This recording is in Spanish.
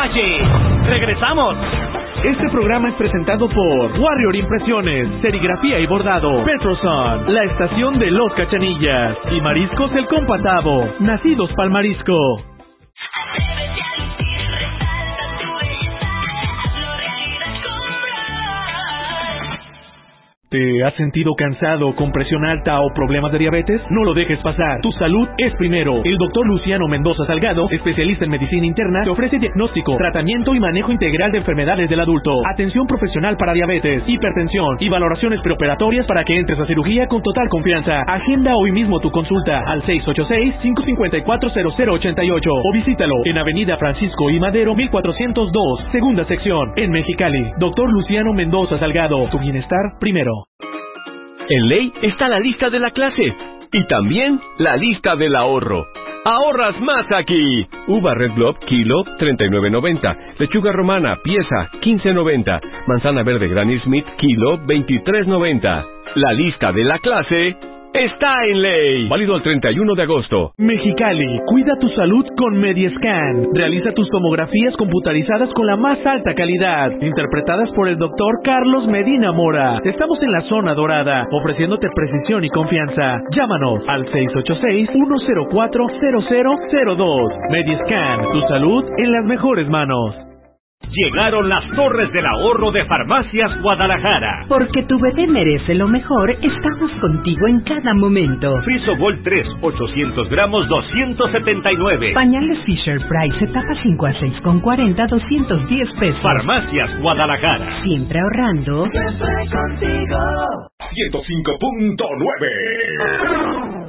Paparazzi. ¡Regresamos! Este programa es presentado por Warrior Impresiones, Serigrafía y Bordado, Petroson, la estación de Los Cachanillas y Mariscos El Compatavo, nacidos pa'l marisco. ¿Te has sentido cansado, con presión alta o problemas de diabetes? No lo dejes pasar. Tu salud es primero. El Dr. Luciano Mendoza Salgado, especialista en medicina interna, te ofrece diagnóstico, tratamiento y manejo integral de enfermedades del adulto, atención profesional para diabetes, hipertensión y valoraciones preoperatorias para que entres a cirugía con total confianza. Agenda hoy mismo tu consulta al 686-554-0088 o visítalo en Avenida Francisco I. Madero, 1402, segunda sección, en Mexicali. Dr. Luciano Mendoza Salgado, tu bienestar primero. En Ley está la lista de la clase y también la lista del ahorro. ¡Ahorras más aquí! Uva Red Globe, kilo, 39.90. Lechuga romana, pieza, 15.90. Manzana verde Granny Smith, kilo, 23.90. La lista de la clase está en Ley. Válido el 31 de agosto. Mexicali, cuida tu salud con Mediascan. Realiza tus tomografías computarizadas con la más alta calidad, interpretadas por el doctor Carlos Medina Mora. Estamos en la zona dorada, ofreciéndote precisión y confianza. Llámanos al 686-104-0002. Mediascan, tu salud en las mejores manos. Llegaron las Torres del Ahorro de Farmacias Guadalajara. Porque tu bebé merece lo mejor, estamos contigo en cada momento. Frisobol 3, 800 gramos, 279. Pañales Fisher Price, etapa 5 a 6 con 40, 210 pesos. Farmacias Guadalajara. Siempre ahorrando. Siempre contigo. 105.9.